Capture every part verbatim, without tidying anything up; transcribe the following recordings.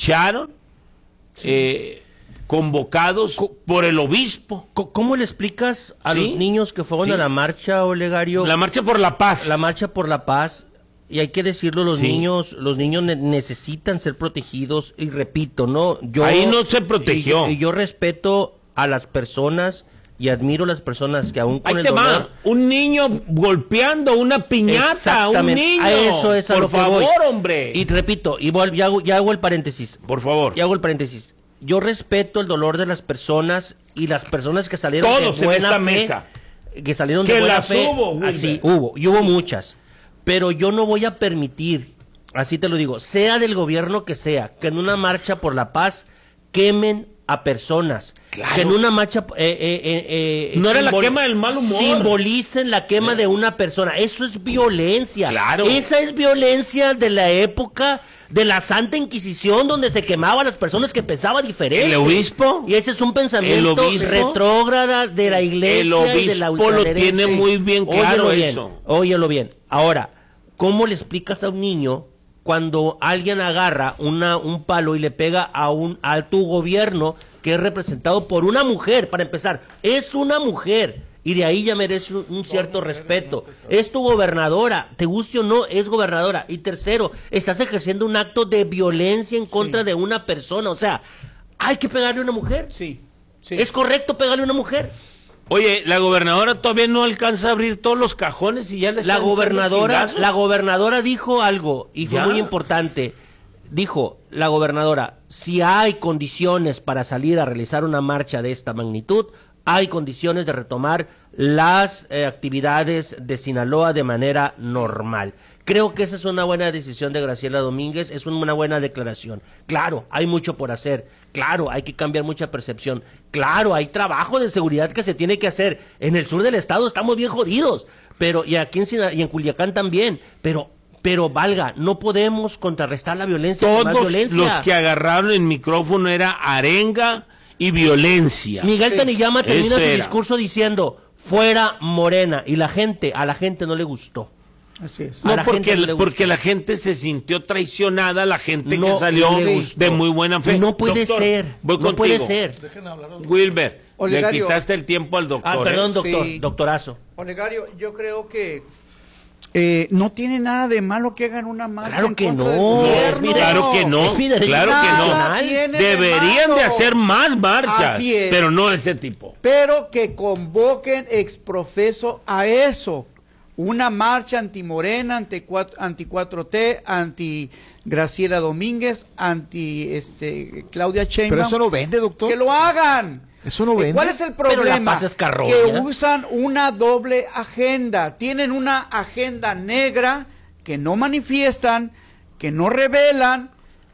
marcharon sí. eh, convocados Co por el obispo. ¿Cómo le explicas a ¿Sí? los niños que fueron ¿Sí? a la marcha, Olegario? La marcha por la paz. La marcha por la paz. Y hay que decirlo, los sí. niños los niños ne necesitan ser protegidos. Y repito, no yo ahí no se protegió. Y, y yo respeto a las personas y admiro a las personas que aún con ahí el te dolor... va. Un niño golpeando una piñata, un niño. A eso es a por lo que favor, voy. hombre. Y repito, y voy, ya, hago, ya hago el paréntesis. Por favor. Ya hago el paréntesis. Yo respeto el dolor de las personas y las personas que salieron Todos de buena en esta fe, mesa. que salieron que de buena las fe. Hubo, así hubo, y hubo muchas. Pero yo no voy a permitir, así te lo digo, sea del gobierno que sea, que en una marcha por la paz quemen a personas. Claro. Que en una marcha eh, eh, eh, no era la quema del mal humor. Simbolicen la quema sí. de una persona. Eso es violencia. Claro. Esa es violencia de la época de la Santa Inquisición, donde se quemaban a las personas que pensaban diferente. El obispo. Y ese es un pensamiento retrógrada de la iglesia. El obispo y de la lo tiene muy bien claro. Óyelo bien, eso. Óyelo bien. Ahora, ¿cómo le explicas a un niño cuando alguien agarra una, un palo y le pega a un alto gobierno que es representado por una mujer? Para empezar, es una mujer y de ahí ya merece un, un cierto respeto. Es tu gobernadora, te guste o no, es gobernadora. Y tercero, estás ejerciendo un acto de violencia en contra sí. de una persona. O sea, ¿hay que pegarle a una mujer? Sí, sí. ¿Es correcto pegarle a una mujer? Oye, la gobernadora todavía no alcanza a abrir todos los cajones y ya le la gobernadora, la gobernadora dijo algo y fue ¿Ya? muy importante. Dijo la gobernadora, si hay condiciones para salir a realizar una marcha de esta magnitud, hay condiciones de retomar las eh, actividades de Sinaloa de manera normal. Creo que esa es una buena decisión de Graciela Domínguez, es una buena declaración. Claro, hay mucho por hacer, claro, hay que cambiar mucha percepción, claro, hay trabajo de seguridad que se tiene que hacer. En el sur del estado estamos bien jodidos, pero y aquí en, Sina y en Culiacán también, pero pero valga, no podemos contrarrestar la violencia Todos con más violencia. Los que agarraron el micrófono era arenga y violencia. Miguel sí. Taniyama termina Eso su era. discurso diciendo, fuera Morena, y la gente, a la gente no le gustó. Así es. No, a la porque, gente no le porque gustó. la gente se sintió traicionada, la gente No que salió le gustó. de muy buena fe. No puede Doctor, ser, voy no contigo. puede ser. Wilber, Olegario. le quitaste el tiempo al doctor. Ah, perdón, ¿eh? doctor, Sí. doctorazo. Olegario, yo creo que eh, no tiene nada de malo que hagan una marcha. Claro en que contra no. del No, gobierno. claro que no, Es mi derecho claro que no. nacional. Tiene de Deberían malo. de hacer más marchas, Así es. pero no ese tipo. Pero que convoquen exprofeso a eso. Una marcha anti-Morena, anti-cuatro T, anti-Graciela Domínguez, anti este, Claudia Sheinbaum. Pero eso no vende, doctor. Que lo hagan. Eso no vende. ¿Cuál es el Pero la problema? paz es carroña. Que usan una doble agenda. Tienen una agenda negra que no manifiestan, que no revelan,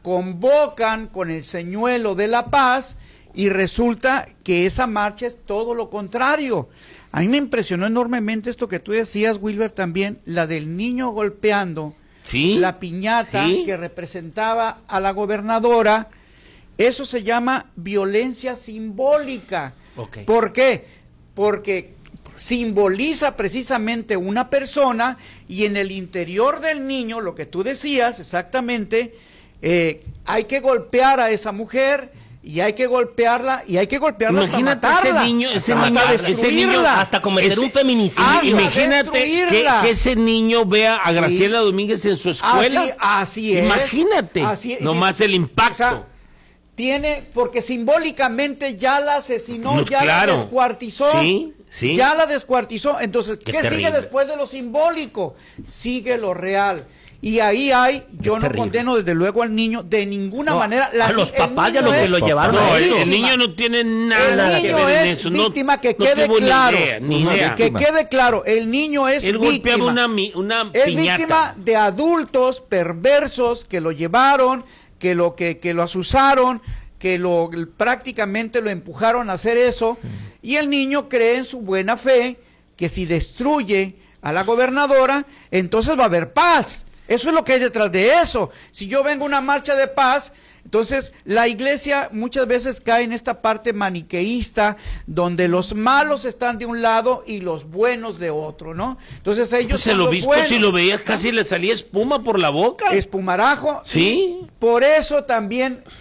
convocan con el señuelo de la paz y resulta que esa marcha es todo lo contrario. A mí me impresionó enormemente esto que tú decías, Wilber, también, la del niño golpeando ¿Sí? la piñata ¿Sí? que representaba a la gobernadora. Eso se llama violencia simbólica. Okay. ¿Por qué? Porque simboliza precisamente una persona y en el interior del niño, lo que tú decías exactamente, eh, hay que golpear a esa mujer y hay que golpearla y hay que golpearla Imagínate hasta matarla, ese niño, ese hasta niño, ese destruirla. niño, hasta cometer ese- un feminicidio. hasta Imagínate que, destruirla. que ese niño vea a Graciela Sí. Domínguez en su escuela. Así, así es. Imagínate, Así es. nomás el impacto. O sea, tiene, porque simbólicamente ya la asesinó, No, ya claro. la descuartizó. Sí, sí. Ya la descuartizó. Entonces, Qué ¿qué, sigue terrible. después de lo simbólico? Sigue lo real. Y ahí hay, yo no terrible. condeno desde luego al niño de ninguna No, manera. a los el papás y a niño los que es- lo llevaron No, a el, eso. el niño no tiene nada El que niño ver en es eso. No, víctima, que no quede tuvo ni claro. idea, ni Una idea. Que víctima. quede claro, el niño es Él golpeaba víctima. una, mi- una Es piñata. víctima de adultos perversos que lo llevaron, que lo que, que lo asusaron, que lo prácticamente lo empujaron a hacer eso, y el niño cree en su buena fe que si destruye a la gobernadora, entonces va a haber paz. Eso es lo que hay detrás de eso. Si yo vengo a una marcha de paz, entonces la iglesia muchas veces cae en esta parte maniqueísta, donde los malos están de un lado y los buenos de otro, ¿no? Entonces ellos Pues son el los obispo, buenos. si lo veías, casi le salía espuma por la boca. Espumarajo. Sí. Por eso también